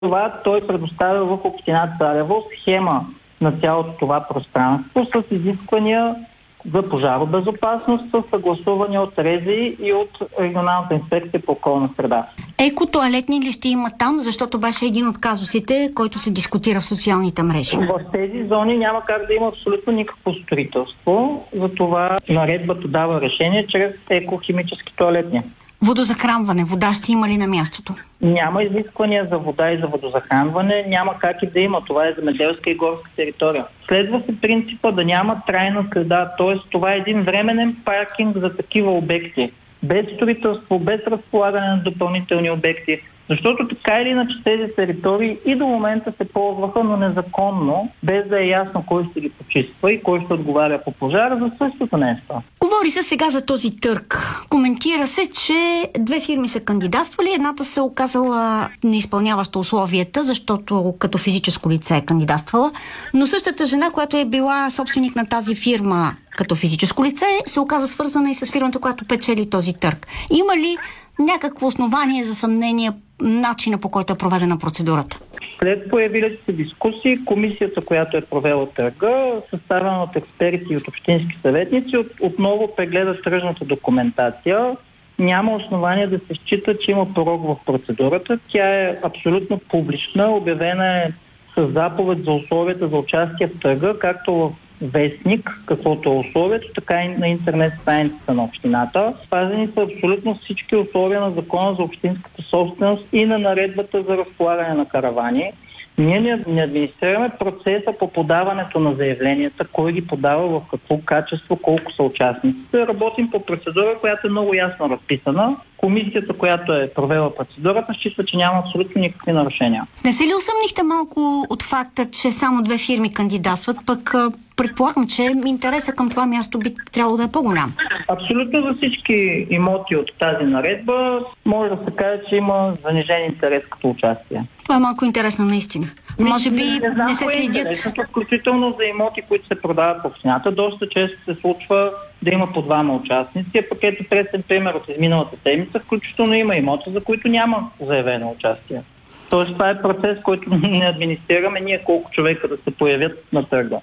Това той предоставя в община Царево схема на цялото това пространство с изисквания за пожаробезопасност, са съгласувани от РЗИ и от Регионалната инспекция по околна среда. Екотоалетни ли ще има там, защото беше един от казусите, който се дискутира в социалните мрежи? В тези зони няма как да има абсолютно никакво строителство, затова наредбата дава решение чрез екохимически тоалетни. Водозахранване. Вода ще има ли на мястото? Няма изисквания за вода и за водозахранване, няма как и да има. Това е земеделска и горска територия. Следва се принципа да няма трайна следа, т.е. това е един временен паркинг за такива обекти. Без строителство, без разполагане на допълнителни обекти. Защото така или иначе тези територии и до момента се ползваха, но незаконно, без да е ясно кой ще ги почиства и кой ще отговаря по пожара за същото нещо. Говори се сега за този търг. Коментира се, че две фирми са кандидатствали. Едната се оказала неизпълняваща условията, защото като физическо лице е кандидатствала. Но същата жена, която е била собственик на тази фирма като физическо лице, се оказа свързана и с фирмата, която печели този търг. Има ли някакво основание за съмнение начина, по който е проведена процедурата? След появилите се дискусии, комисията, която е провела търга, съставена от експерти и от общински съветници, отново прегледа тръжната документация. Няма основание да се счита, че има порок в процедурата. Тя е абсолютно публична, обявена е с заповед за условията за участие в търга, както в вестник, каквото е условието, така и на интернет страницата на общината. Спазени са абсолютно всички условия на Закона за общинската собственост и на наредбата за разполагане на каравани. Ние не администрираме процеса по подаването на заявленията, кой ги подава, в какво качество, колко са участниците. Работим по процедура, която е много ясно разписана. Комисията, която е провела процедурата, счита, че няма абсолютно никакви нарушения. Не се ли усъмнихте малко от факта, че само две фирми кандидатстват, пък предполагам, че интересът към това място би трябвало да е по-голям? Абсолютно за всички имоти от тази наредба може да се каже, че има занижен интерес като участие. Това е малко интересно наистина. Може би не се следят. Включително за имоти, които се продават в общината, доста често се случва да има по двама участници. А пък ето пресен пример от изминалата седмица, включително има имоти, за които няма заявено участие. Тоест това е процес, който не администрираме ние колко човека да се появят на търга.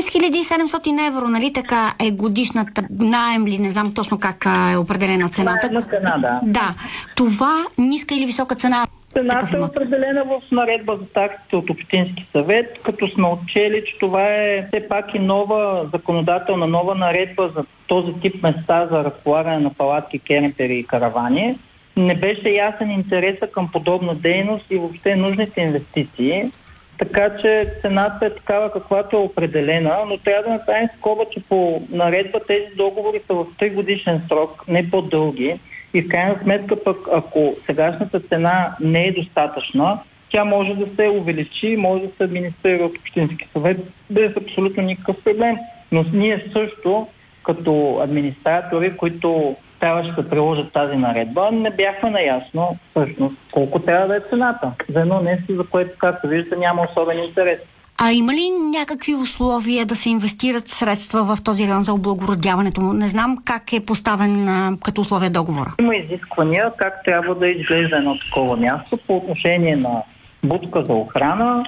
6700 евро, нали така е годишната наем ли, не знам точно как е определена цената. Това е цена, да. Да. Това ниска или висока цена? Цената е определена в наредба за таксите от Общински съвет, като сме отчели, че това е все пак и нова законодателна, нова наредба за този тип места за разполагане на палатки, кемпери и каравани. Не беше ясен интереса към подобна дейност и въобще нужните инвестиции. Така че цената е такава, каквато е определена, но трябва да направим скоба, че по наредба тези договори са в 3 годишен срок, не по-дълги. И в крайна сметка пък, ако сегашната цена не е достатъчна, тя може да се увеличи, може да се администрира от Общински съвет без абсолютно никакъв проблем. Но ние също, като администратори, които трябваше да приложат тази наредба, не бяхме наясно всъщност колко трябва да е цената. За едно нещо, за което, както виждате, няма особен интерес. А има ли някакви условия да се инвестират средства в този район за облагородяването му? Не знам как е поставен като условие договора. Има изисквания как трябва да изглежда едно такова място по отношение на будка за охрана,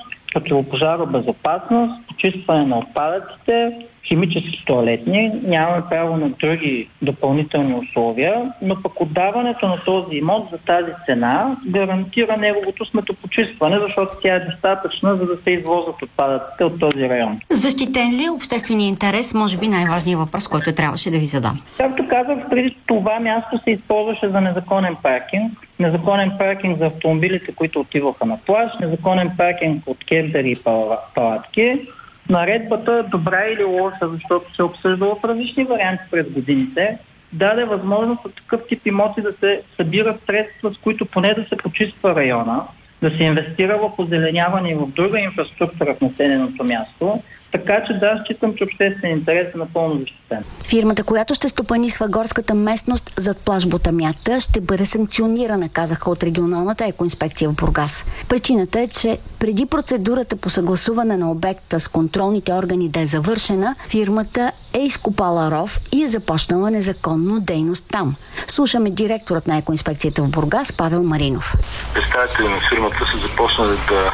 противопожаробезопасност, почистване на отпадъците, химически тоалетни. Нямаме право на други допълнителни условия, но пък отдаването на този имот за тази цена гарантира неговото сметопочистване, защото тя е достатъчна, за да се извозват отпадъците от този район. Защитен ли е обществения интерес? Може би най-важният въпрос, който трябваше да ви задам. Както казах, преди това място се използваше за незаконен паркинг. Незаконен паркинг за автомобилите, които отиваха на плаж, незаконен паркинг от кемпери и палатки. Наредбата, добра или лоша, защото се обсъждала в различни варианти през годините, даде възможност от такъв тип имоти да се събират средства, с които поне да се почиства района, да се инвестира в озеленяване и в друга инфраструктура в населеното място. Така че да, считам, че обществен интерес е напълно защитен. Фирмата, която ще стопанисва горската местност зад плаж Ботамята, ще бъде санкционирана, казаха от регионалната екоинспекция в Бургас. Причината е, че Преди процедурата по съгласуване на обекта с контролните органи да е завършена, фирмата е изкопала ров и е започнала незаконно дейност там. Слушаме директорът на екоинспекцията в Бургас Павел Маринов. Представители на фирмата са започнали да